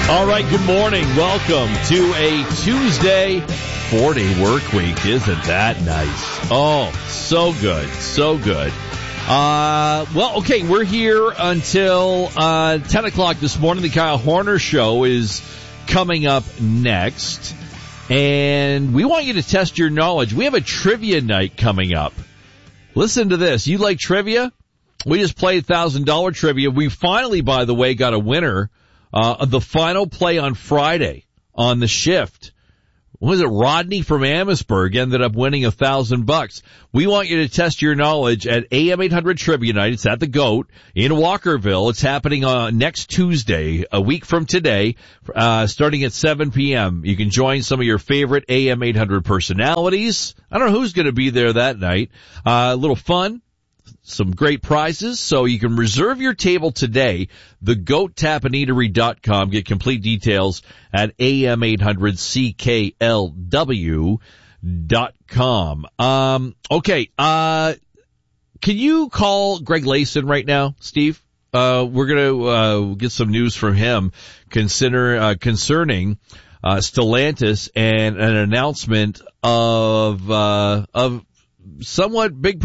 All right, good morning. Welcome to a Tuesday 4-day work week. Isn't that nice? Oh, so good. So good. Well, okay, we're here until 10 o'clock this morning. The Kyle Horner Show is coming up next. And we want you to test your knowledge. We have a trivia night coming up. Listen to this. You like trivia? We just played $1,000 trivia. We finally, by the way, got a winner. The final play on Friday on the shift. Was it Rodney from Amherstburg ended up winning $1,000? We want you to test your knowledge at AM 800 Trivia Night. It's at the Goat in Walkerville. It's happening next Tuesday, a week from today, starting at 7 p.m. You can join some of your favorite AM 800 personalities. I don't know who's going to be there that night. A little fun. Some great prizes, so you can reserve your table today. TheGoatTapAneatery.com. Get complete details at am800CKLW.com. Okay, can you call Greg Layson right now, Steve? We're gonna get some news from him concerning Stellantis and an announcement of somewhat big